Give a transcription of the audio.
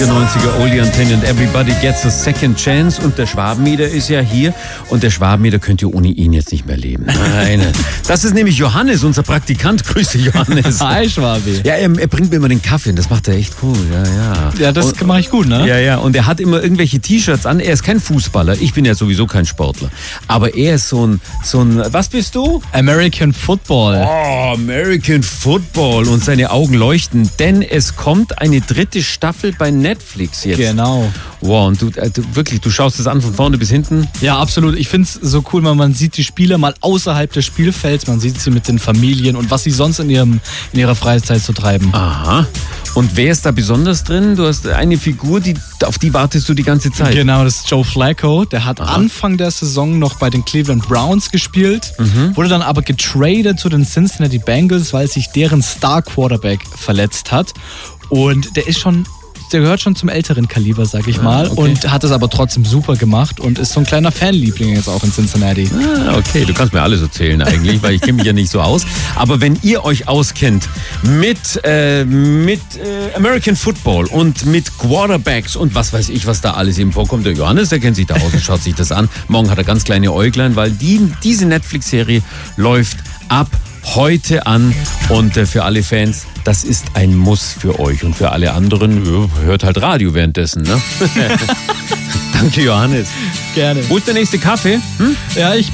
90er Oldie Antenne und Everybody Gets a Second Chance. Und der Schwabenmeter ist ja hier. Und der Schwabenmeter könnt ihr ohne ihn jetzt nicht mehr leben. Nein. Das ist nämlich Johannes, unser Praktikant. Grüße Johannes. Hi Schwabi. Ja, er bringt mir immer den Kaffee. Das macht er echt cool. Ja, das mache ich gut, ne? Ja. Und er hat immer irgendwelche T-Shirts an. Er ist kein Fußballer. Ich bin ja sowieso kein Sportler. Aber er ist so ein, was bist du? American Football. Oh, American Football. Und seine Augen leuchten. Denn es kommt eine 3. Staffel bei Netflix jetzt. Genau. Wow, und du schaust es an von vorne bis hinten? Ja, absolut. Ich finde es so cool, weil man sieht die Spieler mal außerhalb des Spielfelds, man sieht sie mit den Familien und was sie sonst in ihrer Freizeit so treiben. Aha. Und wer ist da besonders drin? Du hast eine Figur, auf die wartest du die ganze Zeit. Genau, das ist Joe Flacco. Der hat Anfang der Saison noch bei den Cleveland Browns gespielt, wurde dann aber getradet zu den Cincinnati Bengals, weil sich deren Star-Quarterback verletzt hat. Und der gehört schon zum älteren Kaliber, sag ich mal, und hat es aber trotzdem super gemacht und ist so ein kleiner Fanliebling jetzt auch in Cincinnati. Okay, du kannst mir alles erzählen eigentlich, weil ich kenne mich ja nicht so aus. Aber wenn ihr euch auskennt mit American Football und mit Quarterbacks und was weiß ich, was da alles eben vorkommt, der Johannes, der kennt sich da aus und schaut sich das an. Morgen hat er ganz kleine Äuglein, weil diese Netflix-Serie läuft ab heute an und für alle Fans, das ist ein Muss für euch und für alle anderen, hört halt Radio währenddessen, ne? Danke, Johannes. Gerne. Wo ist der nächste Kaffee? Ja, ich